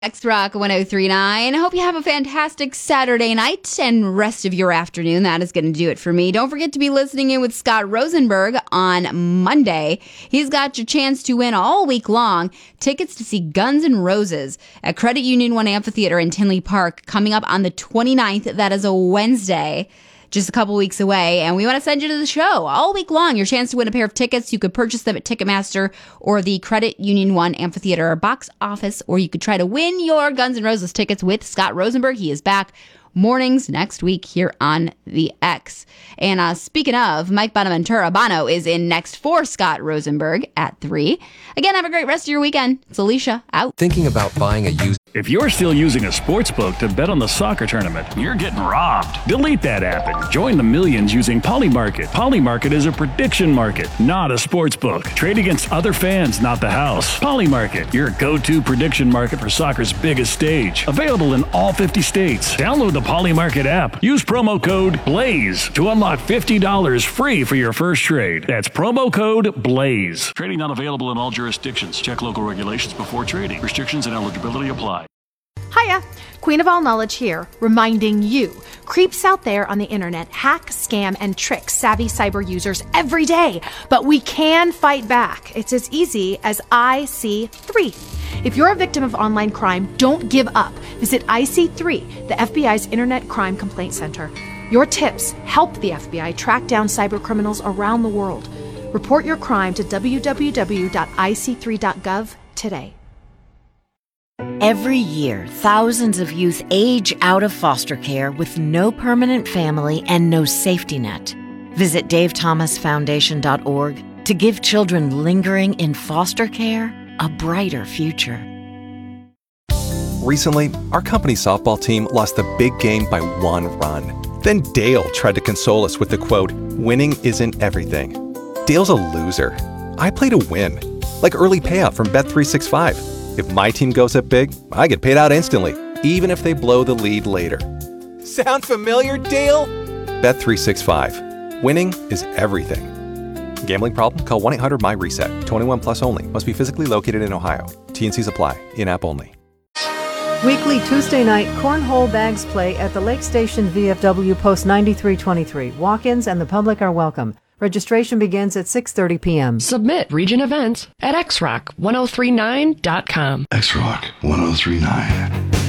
X Rock 1039. I hope you have a fantastic Saturday night and rest of your afternoon. That is going to do it for me. Don't forget to be listening in with Scott Rosenberg on Monday. He's got your chance to win all week long tickets to see Guns N' Roses at Credit Union One Amphitheater in Tinley Park coming up on the 29th. That is a Wednesday. Just a couple weeks away, and we want to send you to the show all week long. Your chance to win a pair of tickets. You could purchase them at Ticketmaster or the Credit Union One Amphitheater box office, or you could try to win your Guns N' Roses tickets with Scott Rosenberg. He is back mornings next week here on the X. And speaking of, Mike Bonaventura, Bono is in next for Scott Rosenberg at 3. Again, have a great rest of your weekend. It's Alicia, out. Thinking about buying a used... If you're still using a sportsbook to bet on the soccer tournament, you're getting robbed. Delete that app and join the millions using Polymarket. Polymarket is a prediction market, not a sportsbook. Trade against other fans, not the house. Polymarket, your go-to prediction market for soccer's biggest stage. Available in all 50 states. Download the Polymarket app. Use promo code BLAZE to unlock $50 free for your first trade. That's promo code BLAZE. Trading not available in all jurisdictions. Check local regulations before trading. Restrictions and eligibility apply. Hiya, Queen of All Knowledge here, reminding you, creeps out there on the internet hack, scam, and trick savvy cyber users every day, but we can fight back. It's as easy as IC3. If you're a victim of online crime, don't give up. Visit IC3, the FBI's Internet Crime Complaint Center. Your tips help the FBI track down cyber criminals around the world. Report your crime to www.ic3.gov today. Every year, thousands of youth age out of foster care with no permanent family and no safety net. Visit davethomasfoundation.org to give children lingering in foster care a brighter future. Recently, our company softball team lost the big game by 1 run. Then Dale tried to console us with the quote, "Winning isn't everything." Dale's a loser. I play to win, like early payout from Bet365. If my team goes up big, I get paid out instantly, even if they blow the lead later. Sound familiar, Dale? Bet365. Winning is everything. Gambling problem? Call 1-800-MY-RESET. 21 plus only. Must be physically located in Ohio. T&Cs apply. In-app only. Weekly Tuesday night cornhole bags play at the Lake Station VFW Post 9323. Walk-ins and the public are welcome. Registration begins at 6:30 p.m. Submit region events at xrock1039.com. XRock 1039.